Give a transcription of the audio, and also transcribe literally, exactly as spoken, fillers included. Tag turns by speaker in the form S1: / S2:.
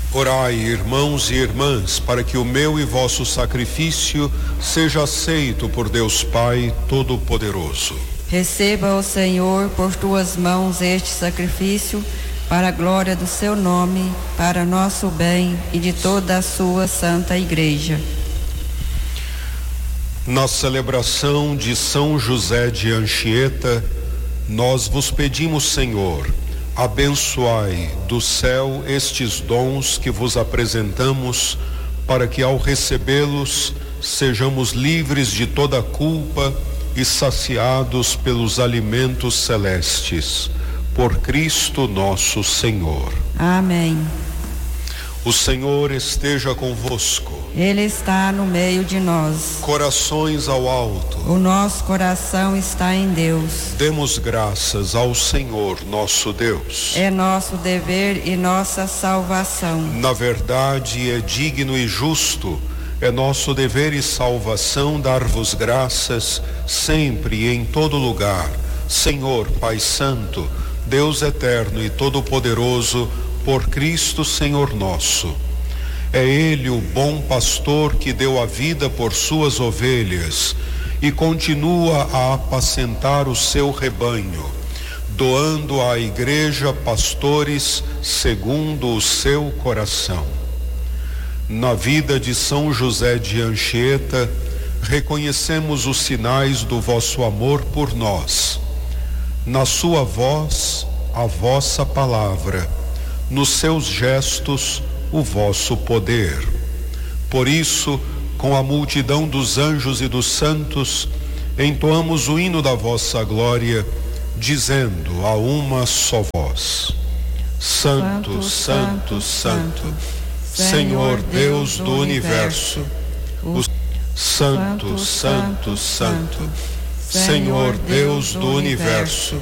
S1: Orai, irmãos e irmãs, para que o meu e vosso sacrifício seja aceito por Deus Pai Todo-Poderoso.
S2: Receba, ó Senhor, por tuas mãos este sacrifício, para a glória do seu nome, para nosso bem e de toda a sua santa Igreja.
S1: Na celebração de São José de Anchieta, nós vos pedimos, Senhor, abençoai do céu estes dons que vos apresentamos, para que ao recebê-los sejamos livres de toda culpa e saciados pelos alimentos celestes. Por Cristo nosso Senhor.
S2: Amém.
S1: O Senhor esteja convosco.
S2: Ele está no meio de nós.
S1: Corações ao alto.
S2: O nosso coração está em Deus.
S1: Demos graças ao Senhor nosso Deus.
S2: É nosso dever e nossa salvação.
S1: Na verdade, é digno e justo, é nosso dever e salvação dar-vos graças sempre e em todo lugar, Senhor Pai Santo, Deus eterno e todo-poderoso, por Cristo Senhor nosso. É Ele o bom pastor que deu a vida por suas ovelhas e continua a apacentar o seu rebanho, doando à Igreja pastores segundo o seu coração. Na vida de São José de Anchieta, reconhecemos os sinais do vosso amor por nós. Na sua voz, a vossa palavra, nos seus gestos, o vosso poder. Por isso, com a multidão dos anjos e dos santos, entoamos o hino da vossa glória, dizendo a uma só voz: Santo, Santo, Santo, Santo, Senhor Deus do universo. O Santo, Santo, Santo, Senhor Deus do universo.